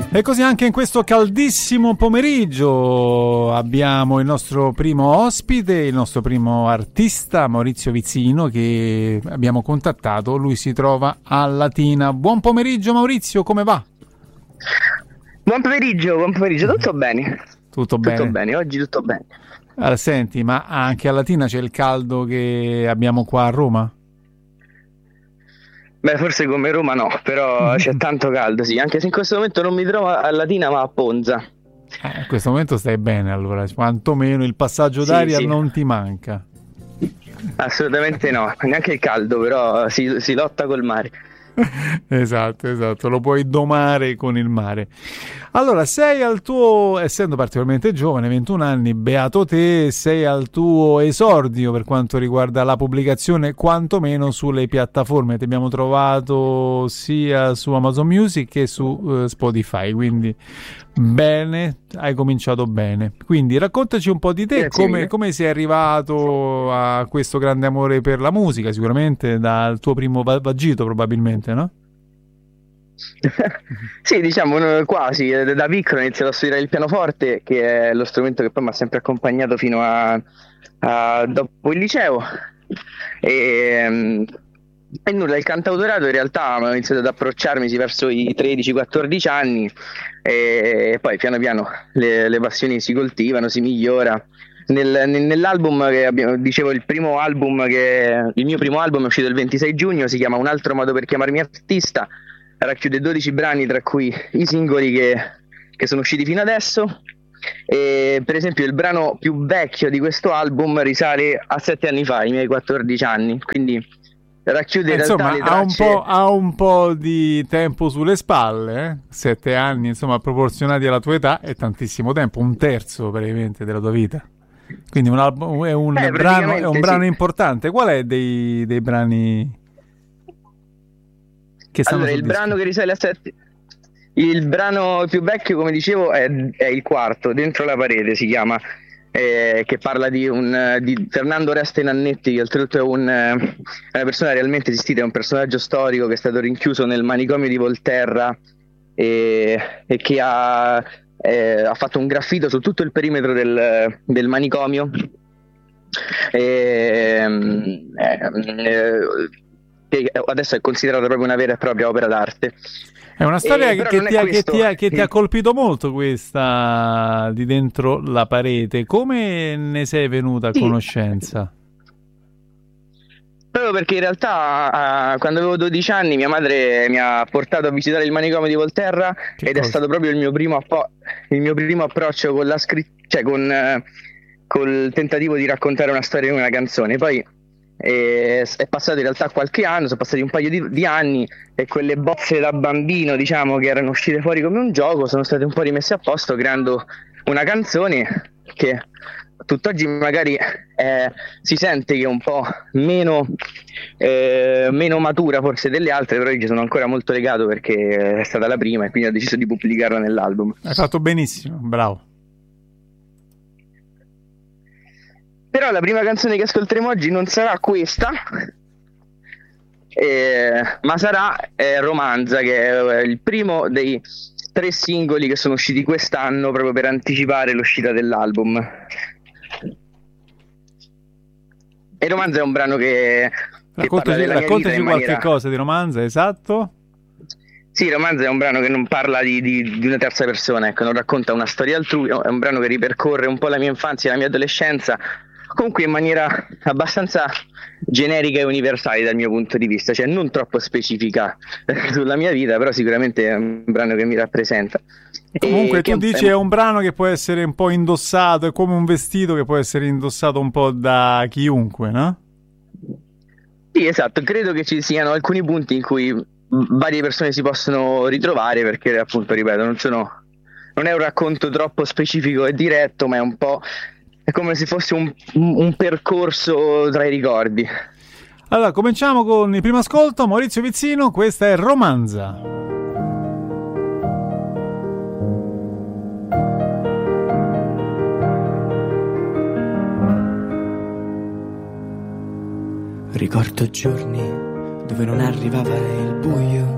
E così anche in questo caldissimo pomeriggio abbiamo il nostro primo ospite, il nostro primo artista, Maurizio Vizzino, che abbiamo contattato. Lui si trova a Latina. Buon pomeriggio Maurizio, come va? Buon pomeriggio, tutto bene? Tutto bene? Tutto bene, oggi tutto bene. Allora, senti, ma anche a Latina c'è il caldo che abbiamo qua a Roma? Beh, forse come Roma no, però c'è tanto caldo, sì, anche se in questo momento non mi trovo a Latina ma a Ponza. In questo momento stai bene, allora, quantomeno il passaggio d'aria non ti manca. Assolutamente no, neanche il caldo, però si lotta col mare. Esatto, lo puoi domare con il mare. Allora, sei al tuo, essendo particolarmente giovane, 21 anni, beato te, sei al tuo esordio per quanto riguarda la pubblicazione, quantomeno sulle piattaforme. Ti abbiamo trovato sia su Amazon Music che su Spotify, quindi bene, hai cominciato bene. Quindi raccontaci un po' di te, come sei arrivato a questo grande amore per la musica, sicuramente dal tuo primo vagito probabilmente, no? Sì, diciamo quasi, da piccolo ho iniziato a studiare il pianoforte, che è lo strumento che poi mi ha sempre accompagnato fino a dopo il liceo. E nulla, il cantautorato in realtà ho iniziato ad approcciarmi verso i 13-14 anni e poi piano piano le passioni si coltivano, si migliora. Nell'album che dicevo, il mio primo album è uscito il 26 giugno, si chiama Un altro modo per chiamarmi artista, racchiude 12 brani, tra cui i singoli che sono usciti fino adesso. E per esempio il brano più vecchio di questo album risale a 7 anni fa, ai miei 14 anni, quindi racchiude in realtà le tracce. Ha un po' di tempo sulle spalle, eh? 7 anni, insomma, proporzionati alla tua età è tantissimo tempo, un terzo praticamente della tua vita. Quindi un album è un brano importante. Qual è dei brani che stanno allora, il brano che risale a 7, il brano più vecchio, come dicevo, è il quarto, Dentro la parete si chiama, che parla di Fernando Oreste Nannetti, che oltretutto è una persona realmente esistita, è un personaggio storico che è stato rinchiuso nel manicomio di Volterra e che ha fatto un graffito su tutto il perimetro del manicomio. Che adesso è considerata proprio una vera e propria opera d'arte. È una storia che ti ha colpito molto, questa di Dentro la parete. Come ne sei venuta a conoscenza? Proprio perché in realtà quando avevo 12 anni mia madre mi ha portato a visitare il manicomio di Volterra è stato proprio il mio primo approccio con la scrittura, cioè col tentativo di raccontare una storia in una canzone. Poi è passato in realtà qualche anno, sono passati un paio di anni e quelle bozze da bambino, diciamo, che erano uscite fuori come un gioco, sono state un po' rimesse a posto creando una canzone che tutt'oggi magari si sente che è un po' meno matura forse delle altre, però io ci sono ancora molto legato perché è stata la prima e quindi ho deciso di pubblicarla nell'album. Hai fatto benissimo, bravo. Però la prima canzone che ascolteremo oggi non sarà questa, ma sarà Romanza, che è il primo dei 3 singoli che sono usciti quest'anno proprio per anticipare l'uscita dell'album. E Romanza è un brano che raccontaci qualche cosa di Romanza, esatto. Sì, Romanza è un brano che non parla di una terza persona, ecco, non racconta una storia altrui, è un brano che ripercorre un po' la mia infanzia e la mia adolescenza, comunque in maniera abbastanza generica e universale dal mio punto di vista, cioè non troppo specifica sulla mia vita, però sicuramente è un brano che mi rappresenta. Comunque tu dici è un brano che può essere un po' indossato, è come un vestito che può essere indossato un po' da chiunque, no? Sì, esatto, credo che ci siano alcuni punti in cui varie persone si possono ritrovare, perché appunto, ripeto, non è un racconto troppo specifico e diretto, ma è come se fosse un percorso tra i ricordi. Allora, cominciamo con il primo ascolto. Maurizio Vizzino, questa è Romanza. Ricordo giorni dove non arrivava il buio,